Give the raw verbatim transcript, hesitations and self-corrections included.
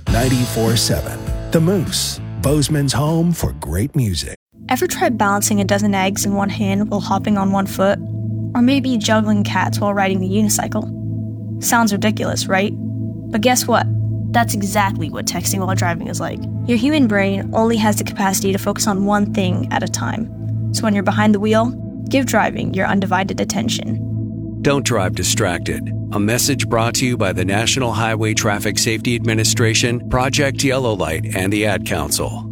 ninety-four seven The Moose, Bozeman's home for great music. Ever try balancing a dozen eggs in one hand while hopping on one foot? Or maybe juggling cats while riding a unicycle? Sounds ridiculous, right? But guess what? That's exactly what texting while driving is like. Your human brain only has the capacity to focus on one thing at a time. So when you're behind the wheel, give driving your undivided attention. Don't drive distracted. A message brought to you by the National Highway Traffic Safety Administration, Project Yellow Light, and the Ad Council.